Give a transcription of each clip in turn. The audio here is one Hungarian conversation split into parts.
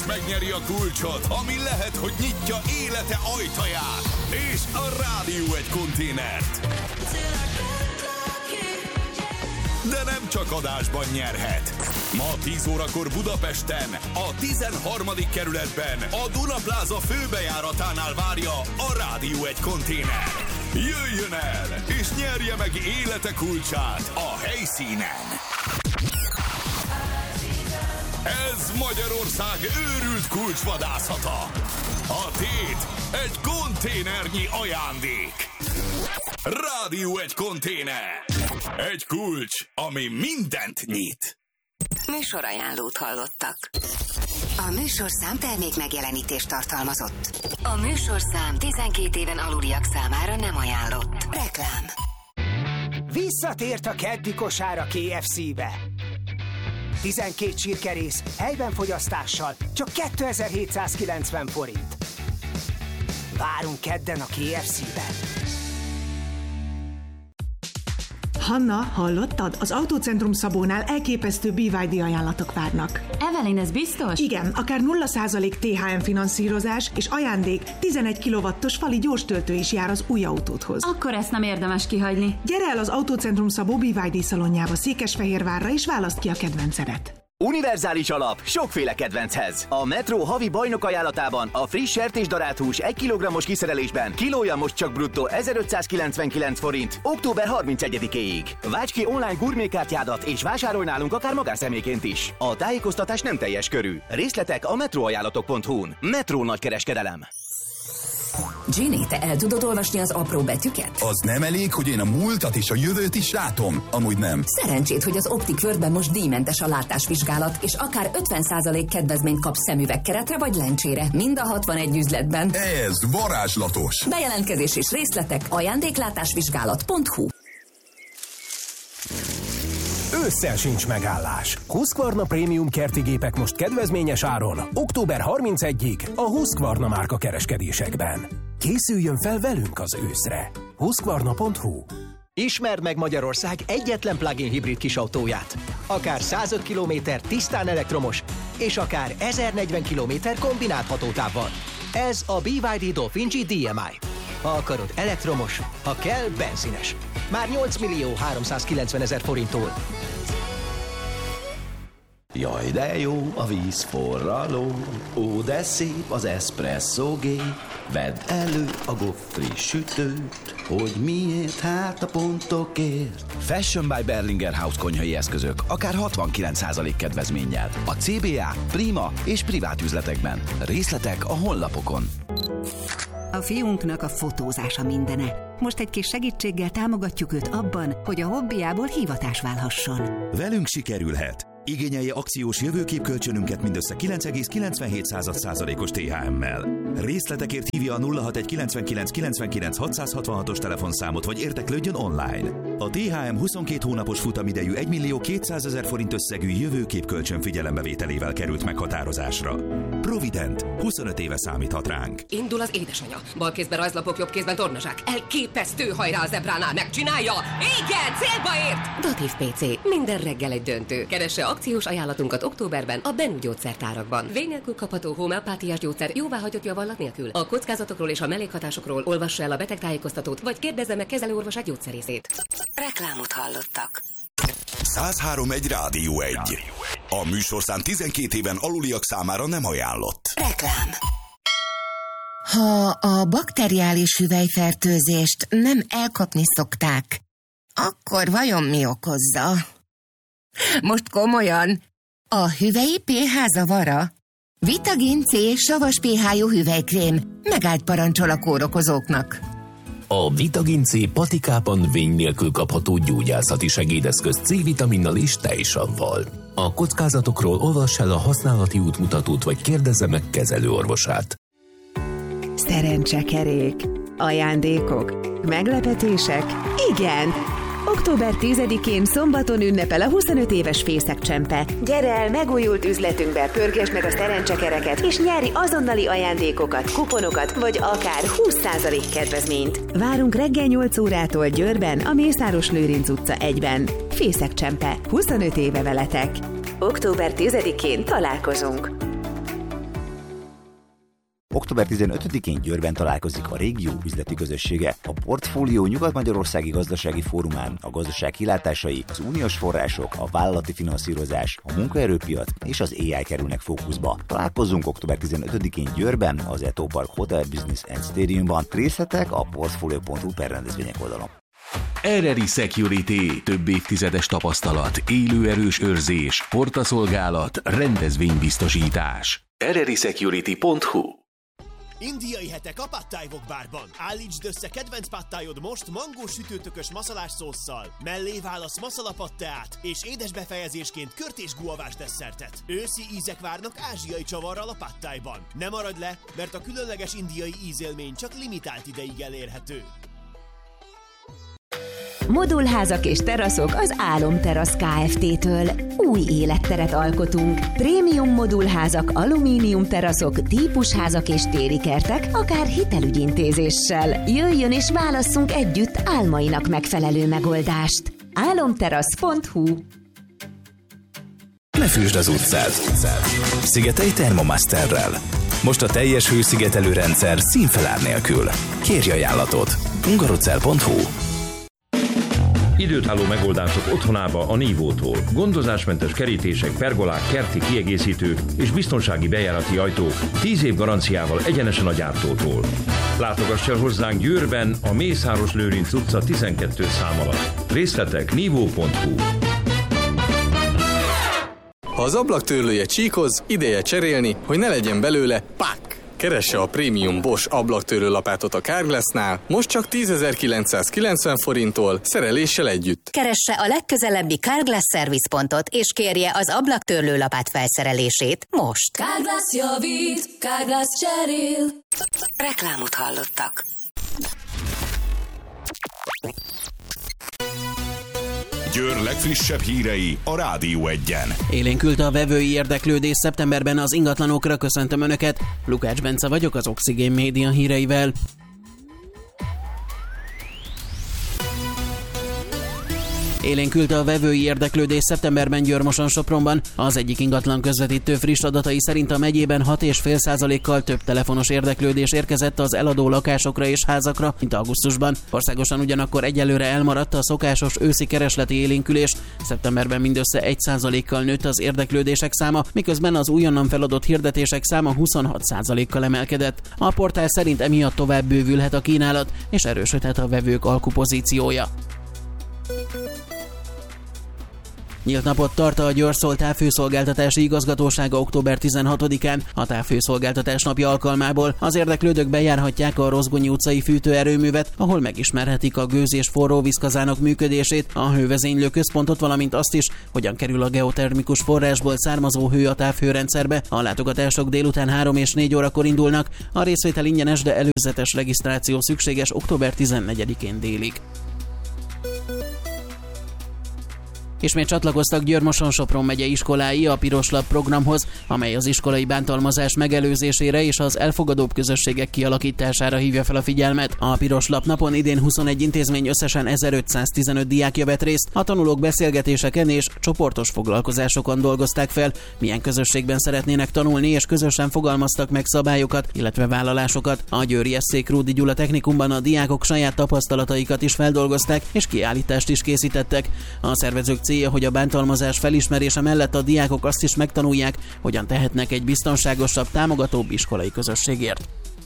megnyeri a kulcsot, ami lehet, hogy nyitja élete ajtaját. És a Rádió egy konténert. De nem csak adásban nyerhet. Ma 10 órakor Budapesten, a 13. kerületben, a Dunapláza főbejáratánál várja a Rádió egy konténer. Jöjjön el, és nyerje meg élete kulcsát a helyszínen. Ez Magyarország őrült kulcsvadászata. A tét egy konténernyi ajándék. Rádió egy konténer. Egy kulcs, ami mindent nyit. Műsorajánlót hallottak. A műsorszám termék megjelenítést tartalmazott. A műsorszám 12 éven aluliak számára nem ajánlott. Reklám. Visszatért a keddi kosár a KFC-be. 12 csirkerész helyben fogyasztással csak 2790 forint. Várunk kedden a KFC-ben. Hanna, hallottad? Az Autócentrum Szabónál elképesztő BYD ajánlatok várnak. Evelyn, ez biztos? Igen, akár 0% THM finanszírozás és ajándék 11 kW-os fali gyorstöltő is jár az új autódhoz. Akkor ezt nem érdemes kihagyni. Gyere el az Autócentrum Szabó BYD szalonjába Székesfehérvárra és válaszd ki a kedvencedet. Univerzális alap sokféle kedvenchez. A Metro havi bajnok ajánlatában a friss sertésdarált hús 1 kg-os kiszerelésben kilója most csak bruttó 1599 forint október 31-éig. Válts ki online gurmékártyádat és vásárolj nálunk akár magánszemélyként is. A tájékoztatás nem teljes körű. Részletek a metroajánlatok.hu-n. Metro nagykereskedelem. Ginny, te el tudod olvasni az apró betűket? Az nem elég, hogy én a múltat és a jövőt is látom? Amúgy nem. Szerencsét, hogy az Optik Worldben most díjmentes a látásvizsgálat, és akár 50% kedvezményt kapsz szemüvegkeretre vagy lencsére. Mind a 61 üzletben. Ez varázslatos. Bejelentkezés és részletek ajándéklátásvizsgálat.hu. Ősszel sincs megállás. Husqvarna Prémium kertigépek most kedvezményes áron, október 31-ig a Husqvarna márka kereskedésekben. Készüljön fel velünk az őszre. Husqvarna.hu. Ismerd meg Magyarország egyetlen plug-in hibrid kisautóját. Akár 105 km tisztán elektromos, és akár 1040 km kombinált hatótávval. Ez a BYD Dolphin G DMI. Ha akarod elektromos, ha kell benzines. Már 8.390.000 forinttól. Jaj, de jó a vízforraló, ó, de szép az eszpresszógé. Vedd elő a goffri sütőt, hogy miért, hát a pontokért. Fashion by Berlinger House konyhai eszközök, akár 69% kedvezménnyel. A CBA, Prima és privát üzletekben. Részletek a honlapokon. A fiunknak a fotózása mindene. Most egy kis segítséggel támogatjuk őt abban, hogy a hobbiából hivatás válhasson. Velünk sikerülhet. Igényelje akciós jövőképkölcsönünket mindössze 9,97%-os THM-mel. Részletekért hívja a 061 99 99 666-os telefonszámot, vagy érdeklődjön online. A THM 22 hónapos futamidejű 1.200.000 forint összegű jövőképkölcsön figyelembevételével került meghatározásra. Provident, 25 éve számíthat ránk. Indul az édesanyja. Bal kézben rajzlapok, jobb kézben tornazsák. Elképesztő, hajrá a zebránál, megcsinálja! Igen, célba ért! Datív PC. Minden reggel egy döntő. Keresse akciós ajánlatunkat októberben a Bennu gyógyszertárakban. Vény nélkül kapható homeopátiás gyógyszer jóváhagyott javallat nélkül. A kockázatokról és a mellékhatásokról olvassa el a betegtájékoztatót, vagy kérdezze meg kezelőorvosát gyógyszerészét. Reklámot hallottak. 103.1 Rádió 1. A műsorszám 12 éven aluliak számára nem ajánlott. Reklám. Ha a bakteriális hüvelyfertőzést nem elkapni szokták, akkor vajon mi okozza? Most komolyan, a hüvelyi pH zavara? Vitagin C savas pH-jú hüvelykrém megállt parancsol a kórokozóknak. A Vitagin C patikában vény nélkül kapható gyógyászati segédeszköz C-vitaminnal és tejsavval. A kockázatokról olvass el a használati útmutatót, vagy kérdezze meg kezelőorvosát. Szerencsekerék, ajándékok, meglepetések, igen! Október 10-én szombaton ünnepel a 25 éves Fészek-csempe. Gyere el megújult üzletünkbe, pörgesd meg a szerencsekereket, és nyeri azonnali ajándékokat, kuponokat, vagy akár 20% kedvezményt. Várunk reggel 8 órától Győrben, a Mészáros Lőrinc utca 1-ben. Fészek-csempe, 25 éve veletek. Október 10-én találkozunk. Október 15-én Győrben találkozik a régió üzleti közössége. A Portfólió Nyugat-Magyarországi Gazdasági Fórumán a gazdaság kilátásai, az uniós források, a vállalati finanszírozás, a munkaerőpiac és az AI kerülnek fókuszba. Találkozunk október 15-én Győrben, az Eto Park Hotel Business and Stadiumban. Részletek a portfolio.hu/rendezvények oldalon. RRI Security, több évtizedes tapasztalat, élő erős őrzés, portaszolgálat, rendezvénybiztosítás. rrisecurity.hu. Indiai hetek a Pad Thai Wok bárban. Állítsd össze kedvenc pad thaiod most mangós sütőtökös maszalás szósszal. Mellé válasz maszala pad teát, és édes befejezésként kört és guavás desszertet. Őszi ízek várnak ázsiai csavarral a Pad Thaiban. Ne maradj le, mert a különleges indiai ízélmény csak limitált ideig elérhető. Modulházak és teraszok az Álomterasz Kft-től. Új életteret alkotunk. Prémium modulházak, alumínium teraszok, típusházak és téli kertek, akár hitelügyintézéssel. Jöjjön és válasszunk együtt álmainak megfelelő megoldást. Álomterasz.hu. Ne fűsd az utcát. Szigetelj Thermomasterrel. Most a teljes hőszigetelő rendszer színfelár nélkül. Kérj ajánlatot. hungarocell.hu. Időtálló megoldások otthonába a Nívótól. Gondozásmentes kerítések, pergolák, kerti kiegészítők és biztonsági bejárati ajtók 10 év garanciával egyenesen a gyártótól. Látogass el hozzánk Győrben, a Mészáros Lőrinc utca 12 szám alatt. Részletek nívó.hu. Ha az ablaktörlője csíkoz, ideje cserélni, hogy ne legyen belőle pak! Keresse a prémium Bosch ablaktörlő lapátot a Carglassnál, most csak 10.990 forinttól, szereléssel együtt. Keresse a legközelebbi Carglass szervizpontot, és kérje az ablaktörlő lapát felszerelését most. Carglass javít, Carglass cserél. Reklámot hallottak. Győr legfrissebb hírei a Rádió 1-en. Élénkült a vevői érdeklődés szeptemberben az ingatlanokra. Köszöntöm Önöket, Lukács Bence vagyok az Oxigén Média híreivel. Élénkült a vevői érdeklődés szeptemberben Győr-Moson-Sopronban. Az egyik ingatlan közvetítő friss adatai szerint a megyében 6,5%-kal több telefonos érdeklődés érkezett az eladó lakásokra és házakra, mint augusztusban. Országosan ugyanakkor egyelőre elmaradt a szokásos őszi keresleti élénkülés. Szeptemberben mindössze 1%-kal nőtt az érdeklődések száma, miközben az újonnan feladott hirdetések száma 26%-kal emelkedett. A portál szerint emiatt tovább bővülhet a kínálat, és erősödhet a vevők alkupozíciója. Nyílt napot tart a Győr-Szol Távfőszolgáltatási Igazgatósága október 16-án. A Távfőszolgáltatás napja alkalmából az érdeklődők bejárhatják a Rozgonyi utcai fűtőerőművet, ahol megismerhetik a gőz- és forróvízkazánok működését, a hővezénylő központot, valamint azt is, hogyan kerül a geotermikus forrásból származó hő a távhőrendszerbe. A látogatások délután 3 és 4 órakor indulnak, a részvétel ingyenes, de előzetes regisztráció szükséges október 14-én délig. Ismét csatlakoztak Győr-Moson-Sopron megye iskolái a Piros Lap programhoz, amely az iskolai bántalmazás megelőzésére és az elfogadóbb közösségek kialakítására hívja fel a figyelmet. A Piros Lap napon idén 21 intézmény összesen 1515 diákja vett részt. A tanulók beszélgetéseken és csoportos foglalkozásokon dolgozták fel, milyen közösségben szeretnének tanulni, és közösen fogalmaztak meg szabályokat, illetve vállalásokat. A győri Eszék Rúdi Gyula technikumban a diákok saját tapasztalataikat is feldolgozták, és kiállítást is készítettek. A szervezők célja, hogy a bántalmazás felismerése mellett a diákok azt is megtanulják, hogyan tehetnek egy biztonságosabb, támogatóbb iskolai közösségért.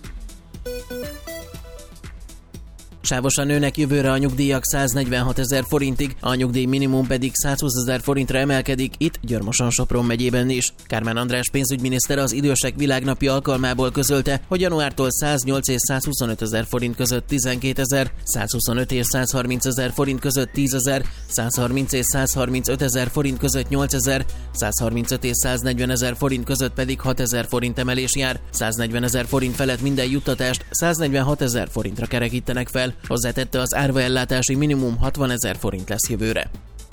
Sávosan nőnek jövőre a nyugdíjak 146 000 forintig, a nyugdíj minimum pedig 120 000 forintra emelkedik, itt Győr-Moson-Sopron megyében is. Kármán András pénzügyminiszter az Idősek Világnapja alkalmából közölte, hogy januártól 108 és 125 000 forint között 12 000, 125 és 130 000 forint között 10 000, 130 és 135 000 forint között 8 000, 135 és 140 000 forint között pedig 6 000 forint emelés jár, 140 000 forint felett minden juttatást 146 000 forintra kerekítenek fel. Hozzátette, az árvaellátási minimum 60 000 forint lesz jövőre.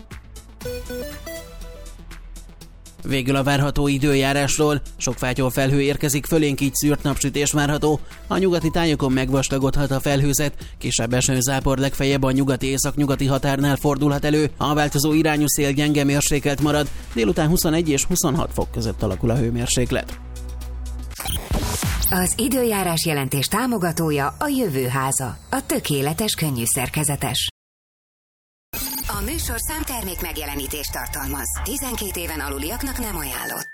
Végül a várható időjárásról. Sok fátyol felhő érkezik fölénk, így szűrt napsütés várható. A nyugati tájokon megvastagodhat a felhőzet, kisebb esőzápor legfeljebb a nyugati-északnyugati határnál fordulhat elő. A változó irányú szél gyenge mérsékelt marad, délután 21 és 26 fok között alakul a hőmérséklet. Az időjárás jelentés támogatója a Jövőháza, a tökéletes könnyű szerkezetes. A műsor számtermék megjelenítést tartalmaz. 12 éven aluliaknak nem ajánlott.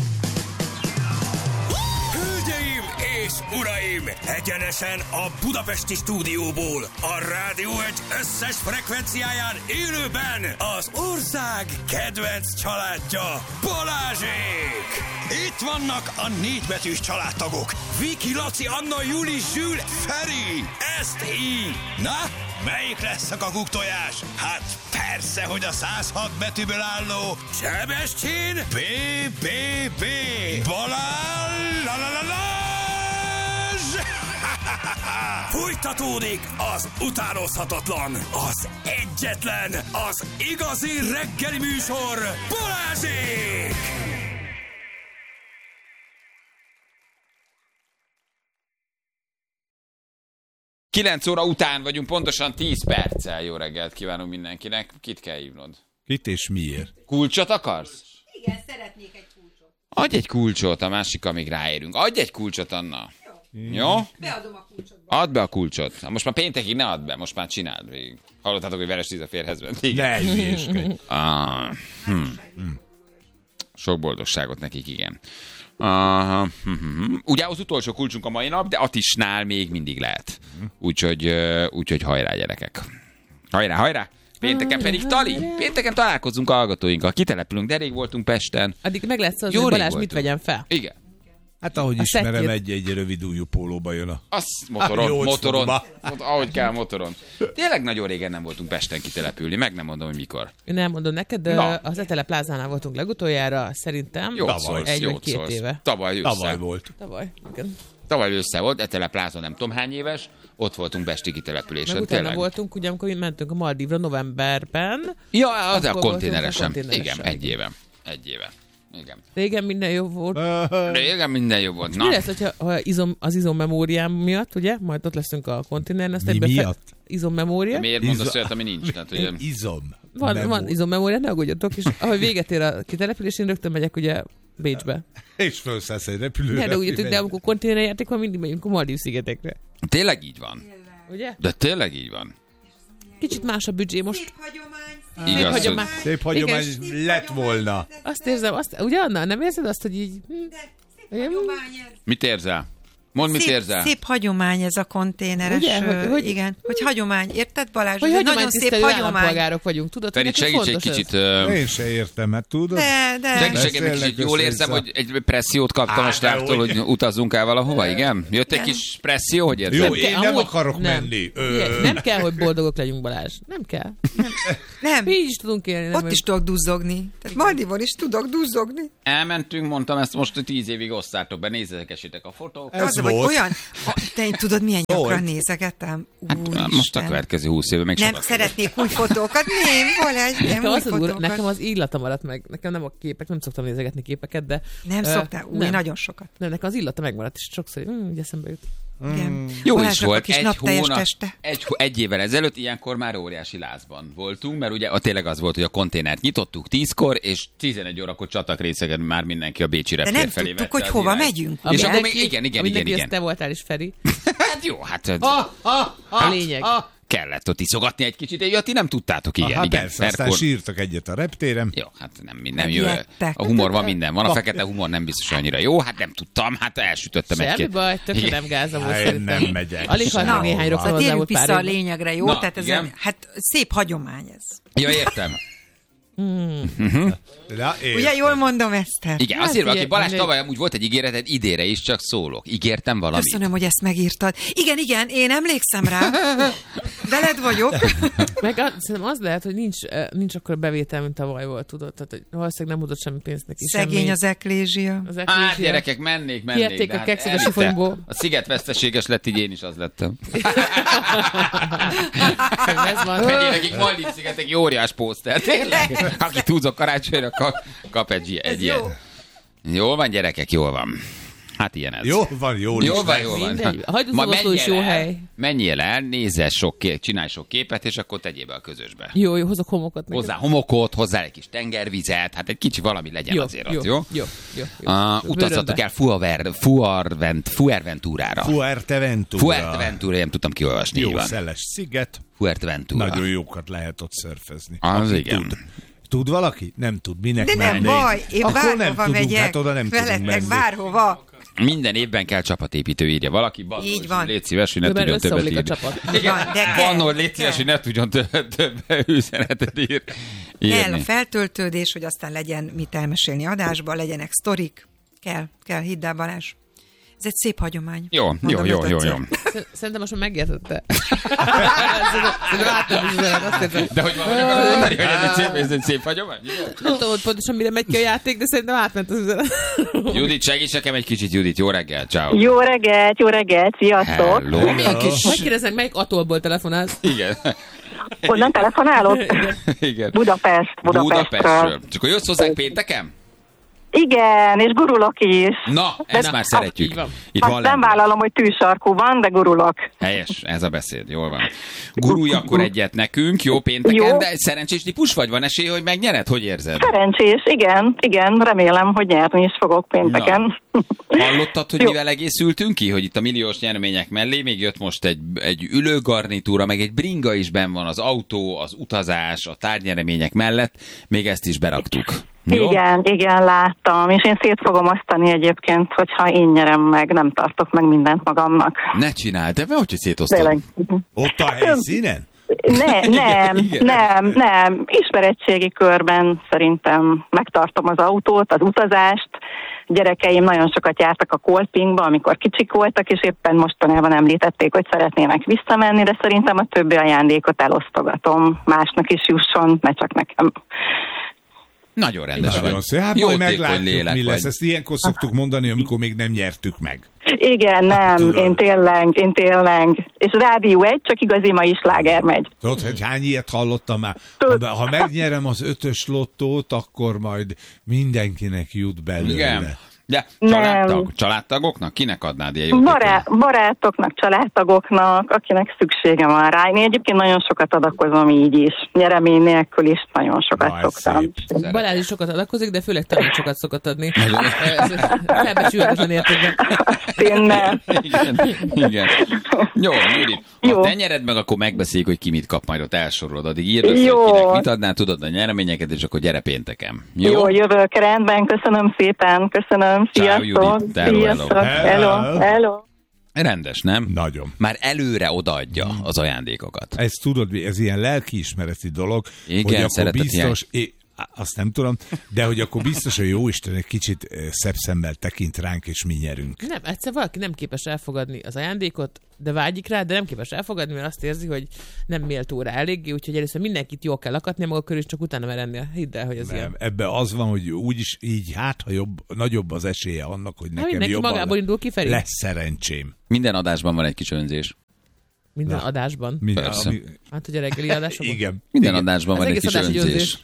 Hölgyeim és uraim! Egyenesen a budapesti stúdióból, a Rádió egy összes frekvenciáján élőben az ország kedvenc családja, Balázsék! Itt vannak a 4 betűs családtagok. Viki, Laci, Anna, Juli, Zsül, Feri. Ezt így. Na, melyik lesz a kakuktojás? Hát persze, hogy a 106 betűből álló Sebestyén B. Balázs! Fújtatódik az utánozhatatlan, az egyetlen, az igazi reggeli műsor, Balázsék! 9 óra után vagyunk, pontosan 10 perccel. Jó reggelt kívánunk mindenkinek. Kit kell hívnod? Kit és miért? Kulcsot akarsz? Igen, szeretnék egy kulcsot. Adj egy kulcsot, a másik, amíg ráérünk. Adj egy kulcsot, Anna. Jó? Beadom a kulcsot. Add be a kulcsot. Most már péntekig ne add be, most már csináld végig. Hallottátok, hogy Veres Liza férhez ment? Ne hülyéskedj. Sok boldogságot nekik, igen. Ugye az utolsó kulcsunk a mai nap, de Atisnál még mindig lehet. Úgyhogy hajrá, gyerekek. Hajrá! Pénteken pedig Tali. Pénteken találkozunk a hallgatóinkkal. Kitelepülünk, de rég voltunk Pesten. Addig meg lesz az, hogy Balázs mit vegyen fel. Igen. Hát ahogy ismerem, egy rövid ujjú pólóba jön a... Az motoron. Ahogy kell, motoron. Tényleg nagyon régen nem voltunk Pesten kitelepülni, meg nem mondom, hogy mikor. Nem mondom neked, de az Etele Plázánál voltunk legutoljára, szerintem. Egy vagy 2 éve. Tavaly volt. Igen. Tavaly össze volt, Etele Plázon nem tudom hány éves, ott voltunk pesti kitelepülésen. Meg utána voltunk, ugye amikor mentünk a Maldívra novemberben. Ja, az a konténeresen. Igen, egy éve. Igen. Régen minden jobb volt. Na. Mi lesz, hogyha az izommemóriám miatt, ugye? Majd ott leszünk a konténeren. Mi miatt? Izommemória. Miért mondasz olyat, ami nincs? Tehát, ugye... Van izommemória, ne aggódjatok. És ahogy véget ér a kitelepülés, én rögtön megyek ugye Bécsbe. És felszállsz egy repülőre. De úgy, de amikor konténeren játék van, mindig megyünk a Maldív-szigetekre. Tényleg így van. Ugye? De tényleg így van. Kicsit más a büdzsé most. Szép hagyomány lett volna. Azt érzem, ugye Anna, nem érzed azt, hogy így... Mit érzel? Mondd, mit érzel? Szép hagyomány ez a konténeres. Ugye? Igen, hogy hagyomány. Érted, Balázs? Hogy nagyon szép hagyomány. Állampolgárok vagyunk, tudod? Feri, segíts egy kicsit. Én se értem, hát tudod? Segíts egy kicsit. Jól érzem, hogy egy pressziót kaptam a stábtól, hogy utazzunk el valahova, igen? Jött egy kis presszió, hogy érzem? Jó, én nem akarok menni. Nem kell, hogy boldogok legyünk, Balázs. Nem kell. Nem. Így is tudunk élni. Ott is tudok duzzogni. Maldivon is tudok duzzogni. Elmentünk, mondtam, ezt most 10 évig osszátok be, nézzétek a fotókat. Vagy olyan, te tudod, milyen gyakran nézegettem? Hát, most a következő 20 évben meg nem sokat szeretnék új fotókat, nem, Balázs, nem új fotókat. Nekem az illata maradt meg, nekem nem a képek, nem szoktam nézegetni képeket, de... Nem szoktál, nagyon sokat. Nem, nekem az illata megmaradt, és sokszor így eszembe jut. Jó is volt, egy évvel ezelőtt ilyenkor már óriási lázban voltunk, mert ugye tényleg az volt, hogy a konténert nyitottuk 10-kor, és 11 órakor csatakrészegen már mindenki a bécsi reptér felé vette. De nem tudtuk, hogy hova megyünk. És akkor még igen. Te voltál is, Feri. Hát jó, hát... A lényeg. Kellett ott iszogatni egy kicsit, ti nem tudtátok, igen. Hát persze, aztán sírtak egyet a reptéren. Jó, hát nem jó. A humor van, minden van, a fekete humor nem biztos annyira jó, hát nem tudtam, hát elsütöttem egy-két. Semmi baj, tökre nem gázom volt szerintem. Nem megyek. Alig hallom néhány rokon hozzá volt pár. Vissza a lényegre, jó? Tehát ez hát szép hagyomány ez. Ja, értem. Ugye jól mondom ezt? Igen, azért, aki Balázs tavaly amúgy volt egy ígéreted, idére is csak szólok. Ígértem valamit. Köszönöm, hogy ezt megírtad. Igen, én emlékszem rá. Veled vagyok. Meg szerintem az lehet, hogy nincs akkor bevétel, mint tavaly volt, tudod. Tehát valószínűleg nem mutat semmi pénzt neki. Szegény semmi. Az eklézsia. Hát gyerekek, mennék. Kiérték a kekszet a sifonyból. A sziget veszteséges lett, így én is az lettem. Ez van. Nekik Maldív-szigetek egy óriás pószter, tényleg. Aki tudsz a karácsonyra, kap egy ilyen. Jól van, gyerekek, jól van. Hát ilyen ez. Jó van. Hagyd az oszló is jó hely. Menjél el, nézze csinálj sok képet, és akkor tegyél be a közösbe. Jó, hozok homokot. Hozzá homokot, hozzá egy kis tengervizet, hát egy kicsi valami legyen azért az, jó? Jó. Utazzatok el Fuerteventurára. Fuerteventura, nem tudtam kiolvasni. Jó, szeles sziget. Fuerteventura. Nagyon jókat lehet ott szörfezni. Az igen. Tud valaki? Nem tud. Minek de nem baj, én akkor nem bárhova tudunk, megyek, hát oda nem tudunk menni. Bárhova. Minden évben kell csapatépítő, írja valaki. Így van. Légy szíves, hogy ne tudjon többet írni. Van, hogy légy szíves, hogy ne tudjon több üzenetet írni. Kell a feltöltődés, hogy aztán legyen mit elmesélni adásban, legyenek sztorik. Kell, hidd el, Balázs. Ez egy szép hagyomány. Jó. Szerintem most már megértette. De hogy van mondani, hogy ez egy szép hagyomány? Nem tudom pontosan, mire megy ki a játék, de szerintem átment az üzenet. Judit, segíts nekem egy kicsit, Judit. Jó reggel, ciao. Jó reggelt, sziasztok. Hello. Megkérdezek, melyik atollból telefonálsz? Igen. Honnan telefonálod? Igen. Budapestről. Csak akkor jössz hozzánk pénteken? Igen, és gurulok is. Na, ezt már szeretjük. Itt van nem vállalom, hogy tűsarkú van, de gurulok. Helyes, ez a beszéd, jól van. Gurulj akkor egyet nekünk, jó pénteken, jó. De egy szerencsés típus vagy? Van esély, hogy megnyered? Hogy érzed? Szerencsés, igen, remélem, hogy nyerni is fogok pénteken. Hallottad, hogy mivel egészültünk ki? Hogy itt a milliós nyeremények mellé még jött most egy ülőgarnitúra, meg egy bringa is benn van, az autó, az utazás, a tárgynyeremények mellett, még ezt is beraktuk. Jó? Igen, láttam, és én szét fogom osztani egyébként, hogyha én nyerem meg, nem tartok meg mindent magamnak. Ne csináld, de hogy szétosztod? Ott a helyszínen? Nem. Ismeretségi körben szerintem megtartom az autót, az utazást. Gyerekeim nagyon sokat jártak a Kolpingba, amikor kicsik voltak, és éppen mostanában említették, hogy szeretnének visszamenni, de szerintem a többi ajándékot elosztogatom. Másnak is jusson, ne csak nekem. Nagyon rendes vagy. Hát majd meglátjuk, mi lesz. Ezt ilyenkor szoktuk mondani, amikor még nem nyertük meg. Igen, nem, én tényleg. És Rádió 1, csak igazi mai sláger megy. Tudod, hogy hány ilyet hallottam már? Ha megnyerem az 5-ös lottót, akkor majd mindenkinek jut belőle. Igen. De családtagoknak? Kinek adnád ilyen jó barátoknak, családtagoknak, akinek szüksége van rá. Én egyébként nagyon sokat adakozom így is. Nyeremény nélkül is nagyon sokat szoktam. Balázs is sokat adakozik, de főleg tanácsokat szokott adni. Felbecsülhetetlen értékben. Tényleg. Igen. Jó, Judit. Ha te nyered meg, akkor megbeszéljük, hogy ki mit kap, majd ott elsorolod. Addig írd össze, hogy kinek mit adnál, tudod a nyereményeket, és akkor gyere pénteken. Jó, jövök, rendben, köszönöm szépen, köszönöm. Sziasztok! Hello. Rendes, nem? Nagyon. Már előre odaadja az ajándékokat. Ezt tudod, ez ilyen lelkiismereti dolog, igen, hogy akkor biztos... Azt nem tudom, de hogy akkor biztos, hogy Jóisten egy kicsit szebb szemmel tekint ránk, és mi nyerünk. Nem, egyszer valaki nem képes elfogadni az ajándékot, de vágyik rá, de nem képes elfogadni, mert azt érzi, hogy nem méltó rá eléggé, úgyhogy először mindenkit jól kell lakatni maga körül, és csak utána mer ennél. Hidd el, hogy ez ilyen. Ebben az van, hogy úgyis így ha nagyobb az esélye annak, hogy nekem jobban magából indul kifelé. Lesz szerencsém. Minden adásban van egy kis önzés. Minden adásban? Persze. Hát, hogy a reggeli adásban? Igen. Minden adásban van egy kis önzés.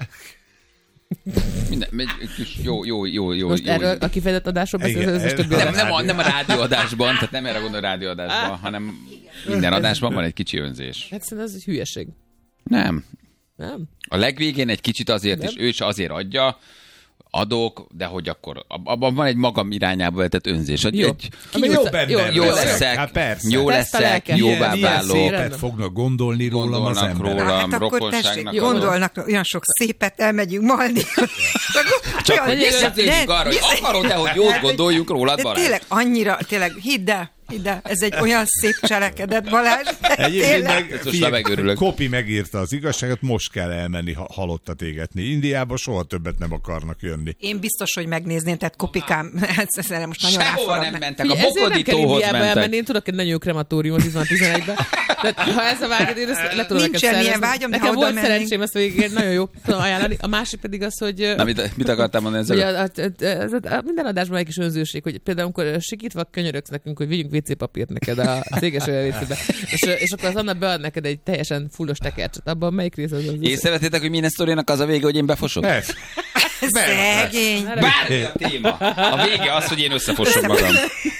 Jó. Most erről a kifejezett adásról beszélsz, többi nem a rádióadásban, tehát nem erre gondol a rádióadásban, hanem minden adásban van egy kicsi önzés. Hát szerintem ez egy hülyeség. Nem. A legvégén egy kicsit azért, és ő is azért adja, adok, de hogy akkor abban van egy magam irányába vetett önzés. Jó leszek, jóvá válok. Szépet fognak gondolni rólam az emberek. Hát akkor tessék, gondolnak olyan sok szépet, elmegyünk malni. Csak hogy érződjük arra, hogy akarod-e, hogy jót gondoljuk rólad, Balázs? Tényleg annyira, édd el, ez egy olyan szép cselekedet, Balázs. Egyébként meg Kopi megírta az igazságot, most kell elmenni halottat égetni. Indiába soha többet nem akarnak jönni. Én biztos, hogy megnézném, tehát Kopikám, ezt most nagyon sehova nem mentek, a Bokodítóhoz mentek. Elmenni, én tudok egy nagyon krematóriumot 11-ben. Tehát, ha ez a vágyad, én ezt le tudom neked szervezni. Vágyam, nekem volt szerencsém ezt végig nagyon jó tudom ajánlani. A másik pedig az, hogy... Na, mit akartál mondani ezzel? Hogy minden adásban egy kis önzőség, hogy például amikor sikítva könyöröksz nekünk, hogy vigyünk WC-papírt neked a céges olyan WC-be, és akkor az Anna bead neked egy teljesen fullos tekercset. Abban melyik rész az? Észrevettétek, hogy minden sztorinak az a vége, hogy én befosok? Szegény. Bármi a téma. A vége az, hogy én összefosom magam.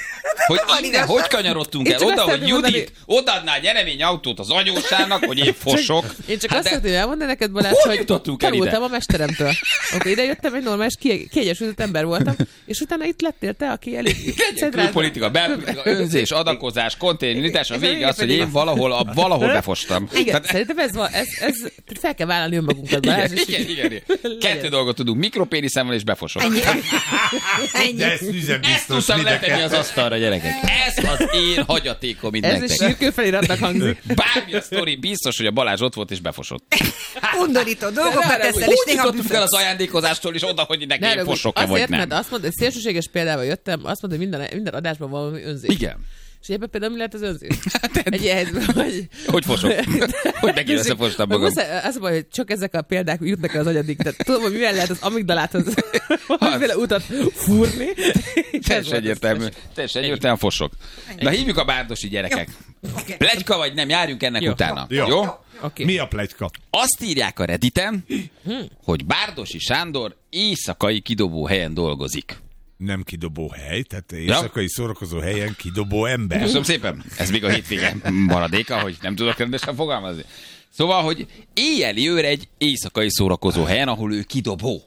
Hogy kanyarodtunk el oda, hogy Judit odaadná nyereményautót az anyósának, hogy én fosok. Én csak azt szeretném elmondani neked, Balázs, hogy tanultam a mesteremtől. Akkor ide jöttem, egy normális, kiegyesült ember voltam, és utána itt lettél te, aki elég... Külpolitika, belpolitika, önzés, adakozás, konténitás, a vége az, hogy én valahol befostam. Igen, szerintem ez fel kell vállalni önmagunkat, Balázs. Igen. Kettő dolgot tudunk, mikropéniszemmel és befosok. De ezt üzembiztos letenni az asztalra, gyerekek. Ez az én hagyatékom mindenkinek. Ez is sírkőfeliratnak hangzik. Bármi a sztori, biztos, hogy a Balázs ott volt és befosott. Undorító dolgokat teszel, és néha bűföksz. El az ajándékozástól is oda, hogy neki én fosok-e vagy nem. Mert azt mondta, hogy szélsőséges példával jöttem, azt mondta, hogy minden adásban valami önzés. Igen. És ebben például mi lehet az önzés? Egy ilyen helyzetben, hogy fosok? Hogy megint összefostam magam. Az baj, hogy csak ezek a példák jutnak el az agyadik. Tehát tudom, hogy mivel lehet az amigdaláthoz valamiféle utat fúrni. Teljesen egyértelműen fosok. Na hívjuk a bárdosi gyerekek. Pletyka vagy nem, járjunk ennek utána. Jó? Okay. Mi a pletyka? Azt írják a Redditen, hogy Bárdosi Sándor éjszakai kidobó helyen dolgozik. Nem kidobó hely, tehát éjszakai szórakozó helyen kidobó ember. Köszönöm szépen. Ez még a hétvége maradéka, hogy nem tudok rendesen fogalmazni. Szóval, hogy éjjeli őr egy éjszakai szórakozó helyen, ahol ő kidobó.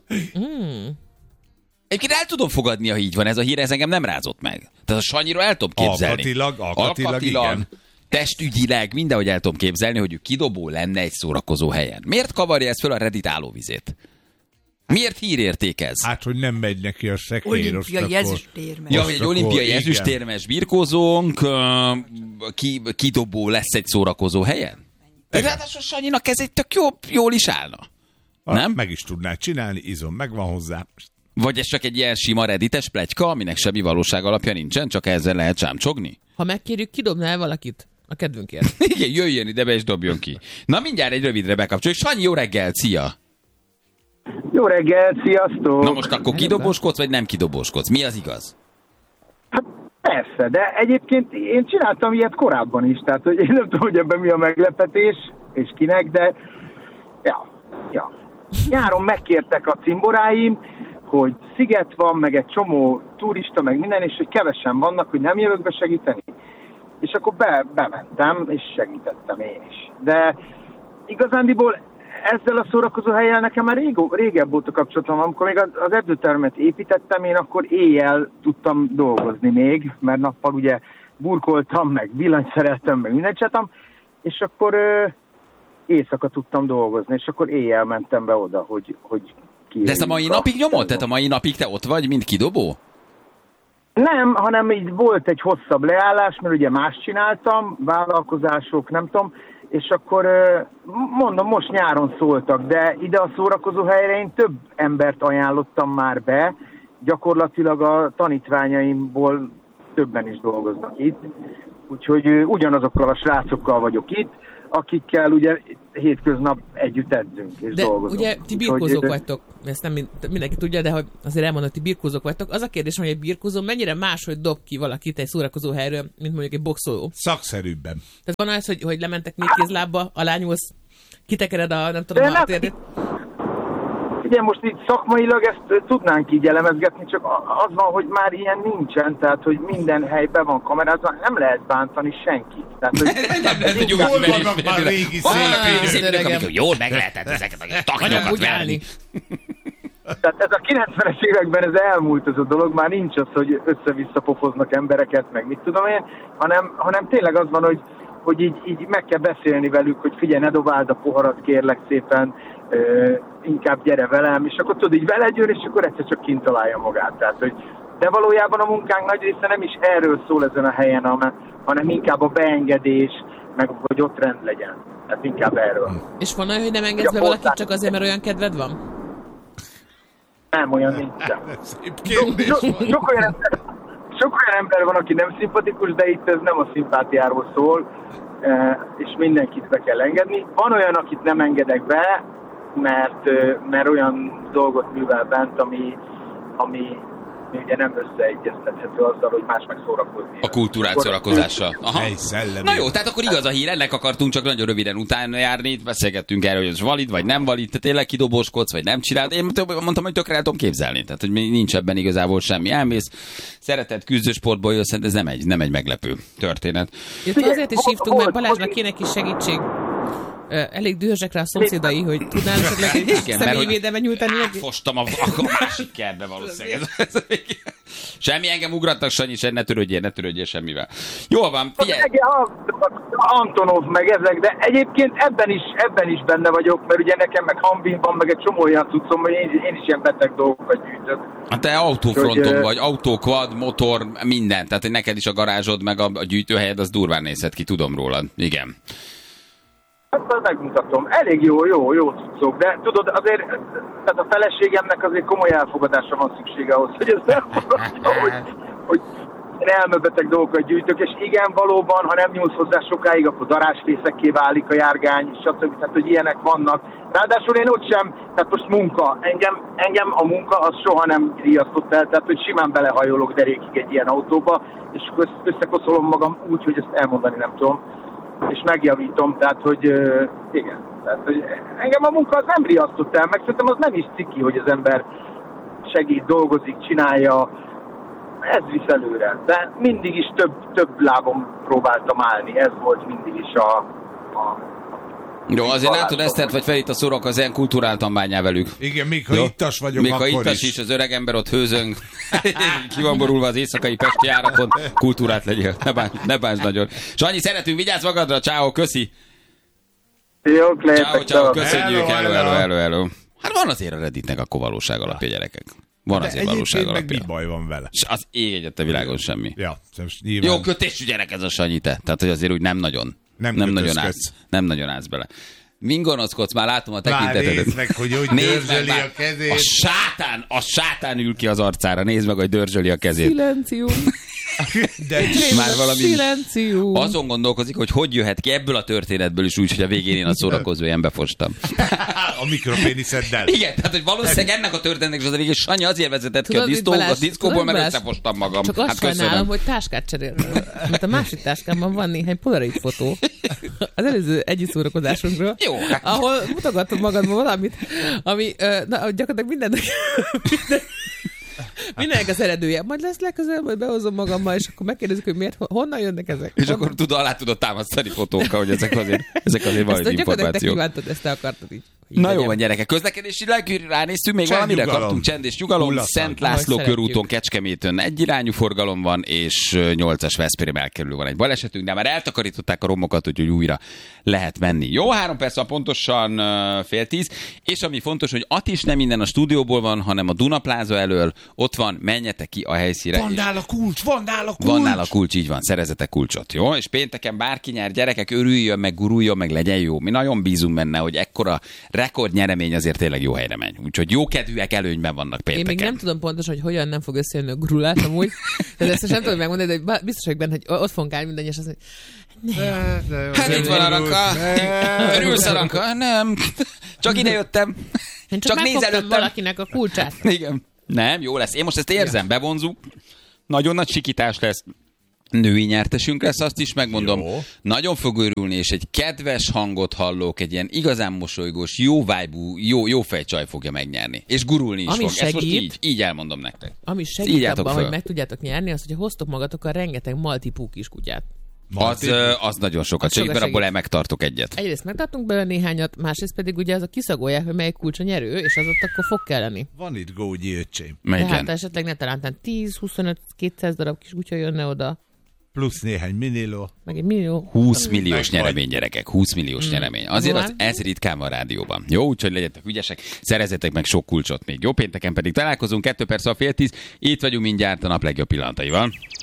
Egyébként el tudom fogadni, ha így van ez a hír, ez engem nem rázott meg. Tehát a Sanyiról el tudom képzelni. Alkatilag igen. Testügyileg, mindenhogy el tudom képzelni, hogy ő kidobó lenne egy szórakozó helyen. Miért kavarja ez föl a Reddit állóvizét? Miért hírérték ez? Hát, hogy nem megy neki a szekér. Olimpiai ezüstérmes. Ja, hogy egy olimpiai ezüstérmes birkózónk kidobó lesz egy szórakozó helyen? Ráadásul Sanyinak ez egy tök jól is állna. Nem? Meg is tudná csinálni, izom megvan hozzá. Vagy ez csak egy ilyen sima reddites pletyka, aminek semmi valóság alapja nincsen, csak ezzel lehet csámcsogni? Ha megkérjük, kidobná el valakit? A kedvünkért. Igen, jöjjön ide be és dobjon ki. Na mindjárt egy rövidre bekapcsoljuk. Sanyi, jó reggel, szia! Jó reggel, sziasztok! Na most akkor kidobóskodsz, vagy nem kidobóskodsz? Mi az igaz? Hát persze, de egyébként én csináltam ilyet korábban is, tehát hogy én nem tudom, hogy ebben mi a meglepetés, és kinek, de ja. Nyáron megkértek a cimboráim, hogy sziget van, meg egy csomó turista, meg minden, és hogy kevesen vannak, hogy nem jövök be segíteni. És akkor bementem, és segítettem én is. De igazándiból ezzel a szórakozó helyen nekem már régebb volt a kapcsolatom. Amikor még az edzőtermet építettem, én akkor éjjel tudtam dolgozni még, mert nappal ugye burkoltam, meg villanyt szereltem, meg mindent csináltam, és akkor éjszaka tudtam dolgozni, és akkor éjjel mentem be oda, hogy de ezt a mai napig nyomod? Tehát a mai napig te ott vagy, mint kidobó? Nem, hanem így volt egy hosszabb leállás, mert ugye más csináltam, vállalkozások, nem tudom, és akkor mondom, most nyáron szóltak, de ide a szórakozó helyre én több embert ajánlottam már be, gyakorlatilag a tanítványaimból többen is dolgoznak itt, úgyhogy ugyanazokkal a srácokkal vagyok itt, akikkel ugye hétköznap együtt edzünk és de dolgozunk. De ugye ti birkózók vagytok, ezt nem mindenki tudja, de hogy azért elmondom, hogy ti birkózók vagytok. Az a kérdés, hogy egy birkózó mennyire máshogy dob ki valakit egy szórakozó helyről, mint mondjuk egy boxoló? Szakszerűbben. Tehát van az, hogy lementek még kézlábba, alányulsz, kitekered a nem tudom, a térdét? Ugye most így szakmailag ezt tudnánk így elemezgetni, csak az van, hogy már ilyen nincsen, tehát hogy minden helyben van kamerázva, nem lehet bántani senkit. Tehát, hogy nem lehet, hogy jól vannak már régi szép jól meg lehetett ezeket a taknyokat verni. Tehát ez a 90-es években ez elmúlt ez a dolog, már nincs az, hogy össze-vissza pofoznak embereket, meg mit tudom én, hanem tényleg az van, hogy így meg kell beszélni velük, hogy figyelj, ne dobáld a poharat, kérlek szépen, inkább gyere velem, és akkor tudod, így veled jön, és akkor egyszer csak kint találja magát. Tehát, hogy de valójában a munkánk nagy része nem is erről szól ezen a helyen, hanem inkább a beengedés, meg hogy ott rend legyen. Tehát inkább erről. És van olyan, hogy nem engedsz be valakit csak azért, mert olyan kedved van? Nem, olyan nincsen. Sok olyan ember van, aki nem szimpatikus, de itt ez nem a szimpátiáról szól. és mindenkit be kell engedni. Van olyan, akit nem engedek be, mert olyan dolgot művel bent, ami ugye nem összeegyeztethető azzal, hogy más meg szórakozni. A kultúrát szórakozással. Na jó, tehát akkor igaz a hír, ennek akartunk csak nagyon röviden utána járni, beszélgettünk erről, hogy ez valid, vagy nem valid, te tényleg kidobóskodsz, vagy nem csináld. Én mondtam, hogy tökre el tudom képzelni, tehát hogy nincs ebben igazából semmi. Elmész, szeretett küzdősportból jössz, ez nem egy meglepő történet. Azért is hívtunk, mert Balázsnak kéne kis segítség. Elég dühösek rá a szomszédai, hogy tudnál esetleg egy személyvédelmet nyújtani. Fostam a másik kertbe valószínűleg. Semmi, engem ugrattak, Sanyi, ne törődjél semmivel. Jól van, figyelj! Antonov meg ezek, de egyébként ebben is benne vagyok, mert ugye nekem meg Hambin van, meg egy csomó olyan cuccom, hogy én is ilyen beteg dolgokat gyűjtök. Hát te autófronton vagy, autó, quad, motor, minden. Tehát neked is a garázsod, meg a gyűjtőhelyed, az durván nézhet ki, tudom rólad. Igen. Hát megmutatom. Elég jó cuccok, de tudod, azért tehát a feleségemnek azért komoly elfogadásra van szüksége ahhoz, hogy ez elfogadja, hogy én elmebeteg dolgokat gyűjtök, és igen, valóban, ha nem nyúlsz hozzá sokáig, akkor darásfészekké válik a járgány, stb. Tehát, hogy ilyenek vannak. Ráadásul én ott sem, tehát most munka. Engem a munka az soha nem riasztott el, tehát, hogy simán belehajolok derékig egy ilyen autóba, és összekoszolom magam úgy, hogy ezt elmondani nem tudom. És megjavítom, tehát, hogy igen. Tehát, hogy engem a munka az nem riasztott el, meg szerintem az nem is ciki, hogy az ember segít, dolgozik, csinálja, ez visz előre. De mindig is több lábon próbáltam állni, ez volt mindig is a jó, azért látod, Esztert vagy Ferit a szorok, az ilyen kulturáltan bánjál velük. Igen, még ha ittas vagyok, még akkor ha ittas is, az öreg ember ott hőzöng, ki van borulva az éjszakai pesti járaton, kultúrát legyél, ne bánts nagyon. Sanyi, szeretünk, vigyázz magadra, ciao, köszi. Jók lehetek. Ciao, köszönjük, hello. Hát van azért a Redditnek akkor valóság alapja, gyerekek. Van de azért valóság alapja. Mi baj van vele? Az ég egyet a világon semmi. Ja, nyilván... Jó kötésű gyerek ez a Sanyi, te. Tehát, hogy azért úgy nem nagyon állsz bele. Min gonoszkodsz? Már látom a tekintetedet. Nézd meg, hogy dörzsöli a kezét. A sátán ül ki az arcára. Nézd meg, hogy dörzsöli a kezét. Szilencium. De már valami szilencium. Azon gondolkozik, hogy jöhet ki ebből a történetből is úgy, hogy a végén én a szórakozó ilyen befostam. A mikropéniszeddel. Igen, tehát hogy valószínűleg ennek a történetnek is az a végén Sanyi azért vezetett ki a diszkóból, mert összefostam magam. Csak azt sajnálom, hogy táskát cseréltem. Mert a másik táskámban van néhány polaroid fotó. Az előző együtt szórakozásunkról. Jó. Ahol mutogatod magadban valamit, ami gyakorlatilag mindennek az eredője. Majd lesz legközelebb, majd behozom magammal, és akkor megkérdezik, hogy miért, honnan jönnek ezek. És akkor alá tudod támasztani fotókkal, hogy ezek azért valami információ. Ezt kívántad, ezt te akartad így. Na jó van, gyerekek, közlekedésileg ránéztünk, még valamire kaptunk csend és nyugalom. Szent László körúton, Kecskeméten egyirányú forgalom van, és 8-as Veszprém elkerülő van egy balesetünk, de már eltakarították a romokat, úgyhogy újra lehet menni. Jó, 3 perc van pontosan 9:30, és ami fontos, hogy Atis nem minden a stúdióból van, hanem a Dunapláza elől, ott van, menjetek ki a helyszíre. Van nála kulcs! Van nála kulcs, így van, szerezetek kulcsot, jó? És pénteken bárki nyer, gyerekek, örüljön, meg guruljon, meg legyen jó. Mi nagyon bízunk benne, hogy ekkora rekordnyeremény azért tényleg jó helyre megy. Úgyhogy jó kedvűek előnyben vannak pénteken. Én még nem tudom pontosan, hogy hogyan nem fog összejönni a gurulás amúgy. De ezt nem tudom megmondani, de biztos vagyok benne, hogy ott fogunk állni mindannyian, és azt mondja, hát itt van Aranka. Örülsz, Aranka? Nem. Csak ide jöttem. Én csak megfogtam valakinek a kulcsát. Igen. Nem, jó lesz. Én most ezt érzem, bevonzuk. Nagyon nagy sikítás lesz. Női nyertesünk lesz, azt is megmondom. Jó. Nagyon fog örülni, és egy kedves hangot hallok, egy ilyen igazán mosolygós, jó vibe-ú, jó fejcsaj fogja megnyerni. És gurulni is fog. Ezt most így elmondom nektek. Ami segít abban, hogy meg tudjátok nyerni, az, hogyha hoztok magatokkal rengeteg maltipú kiskutyát. Az nagyon sokat segít, mert abból megtartok egyet. Egyrészt megtartunk belőle néhányat, másrészt pedig ugye azok kiszagolják, hogy melyik kulcs a nyerő, és az ott akkor fog kelleni. Van itt gógyi öcsém. Tehát esetleg ne talán 10-25-200 darab kis kutya jönne oda. Plusz néhány miniló. Meg egy millió. 20 milliós nyeremény, gyerekek. 20 milliós nyeremény. Azért ez ritkán van a rádióban. Jó, úgyhogy legyetek ügyesek, szerezzetek meg sok kulcsot még. Jó, pénteken pedig találkozunk, 2 perc a 9:30. Itt vagyunk mindjárt a nap legjobb pillanataival.